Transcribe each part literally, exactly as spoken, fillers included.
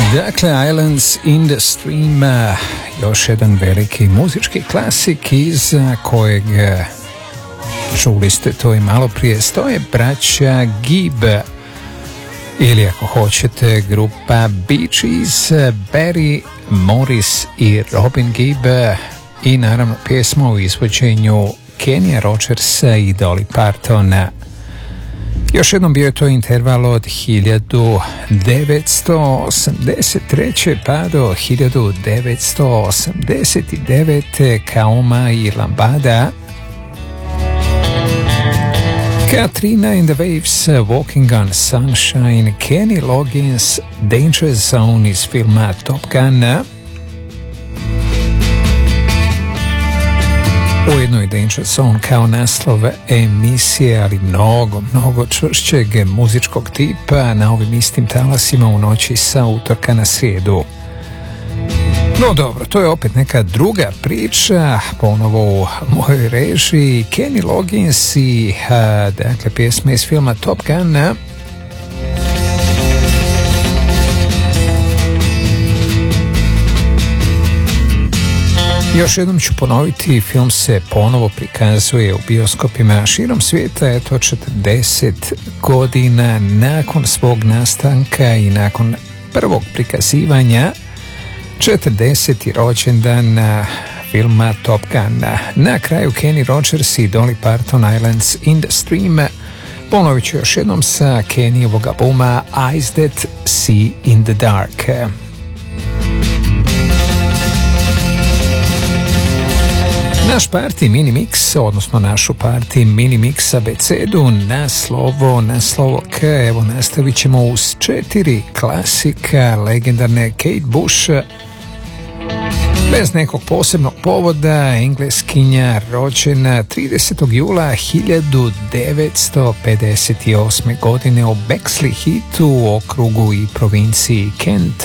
Dakle, Islands in the Stream, još jedan veliki muzički klasik iz kojeg čuli ste to i malo prije, stoje braća Gibb, ili ako hoćete grupa Bee Gees, Barry Morris i Robin Gibb, i naravno pjesma u izvođenju Kenija Rogersa i Dolly Partona. Još jednom bio je to interval od hiljadu devetsto osamdeset treće pa do hiljadu devetsto osamdeset devete Kaoma i Lambada, Katrina and the Waves, Walking on Sunshine, Kenny Loggins, Danger Zone iz filma Top Gun, ujedno i Danger Zone kao naslov emisije, ali mnogo, mnogo čvršćeg muzičkog tipa na ovim istim talasima u noći sa utorka na srijedu. No dobro, to je opet neka druga priča, ponovo u mojoj režiji, Kenny Loggins i a, dakle pjesma iz filma Top Gun. Još jednom ću ponoviti, film se ponovo prikazuje u bioskopima širom svijeta, eto četrdeset godina nakon svog nastanka i nakon prvog prikazivanja, četrdeseti rođendan filma Top Gun. Na kraju Kenny Rogers i Dolly Parton, Islands in the Stream. Ponovit ću još jednom sa Kennyjevog albuma Eyes That See in the Dark. Naš party mini mix, odnosno našu party mini mix abecedu na slovo, na slovo K, evo nastavit ćemo uz četiri klasika legendarne Kate Bush. Bez nekog posebnog povoda, Engleskinja rođena tridesetog jula hiljadu devetsto pedeset osme godine u Bexley Heathu u okrugu i provinciji Kent.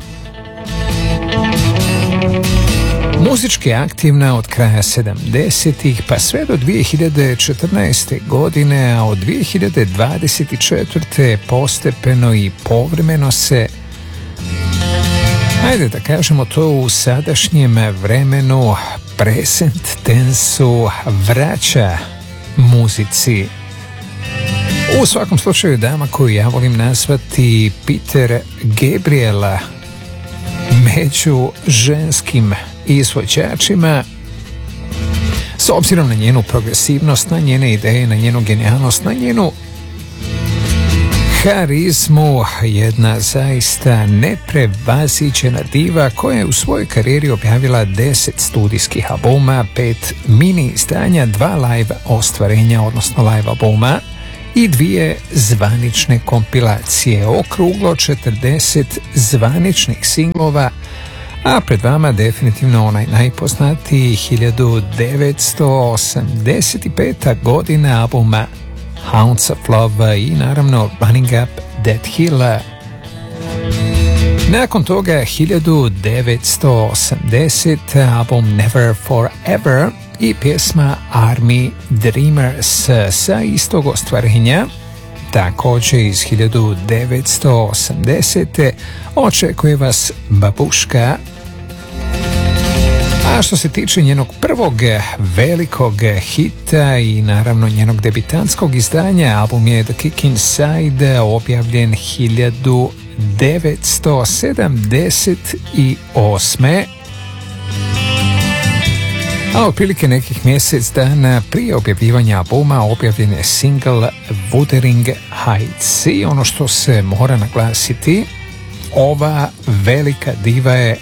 Muzički aktivna od kraja sedamdesetih pa sve do dvije hiljade četrnaeste. godine, a od dvije hiljade dvadeset četvrte. postepeno i povremeno se, ajde da kažemo to u sadašnjem vremenu, present tensu, vraća muzici. U svakom slučaju dama koju ja volim nazvati Peter Gabriela među ženskim izvođačima, s obzirom na njenu progresivnost, na njene ideje, na njenu genijalnost, na njenu harizmu, jedna zaista neprevaziđena diva koja je u svojoj karijeri objavila deset studijskih albuma, pet mini izdanja, dva live ostvarenja, odnosno live albuma, i dvije zvanične kompilacije, okruglo četrdeset zvaničnih singlova, a pred vama definitivno onaj najpoznatiji hiljadu devetsto osamdeset pete. godina albuma Hounds of Love i naravno Running Up That Hill. Nakon toga hiljadu devetsto osamdesete. album Never Forever i pjesma Army Dreamers sa istog ostvarenja. Također iz hiljadu devetsto osamdesete. očekuje vas Babuška. A što se tiče njenog prvog velikog hita i naravno njenog debitantskog izdanja, album je The Kick Inside, objavljen hiljadu devetsto sedamdeset osme. A otprilike nekih mjesec dana prije objavljivanja albuma objavljen je single Wuthering Heights. I ono što se mora naglasiti, ova velika diva je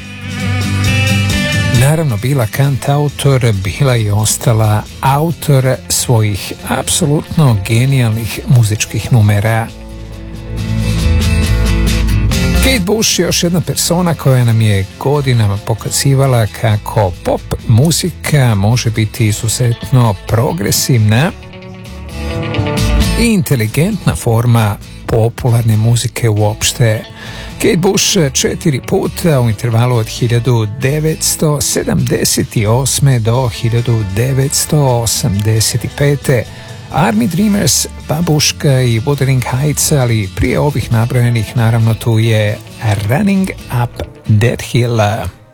naravno bila kantautor, bila i ostala autor svojih apsolutno genijalnih muzičkih numera. Kate Bush je još jedna persona koja nam je godinama pokazivala kako pop muzika može biti izuzetno progresivna i inteligentna forma popularne muzike uopšte. Kate Bush četiri puta u intervalu od hiljadu devetsto sedamdeset osme. do hiljadu devetsto osamdeset pete. Army Dreamers, Babuška i Wuthering Heights, ali prije ovih nabrojenih naravno tu je Running Up That Hill.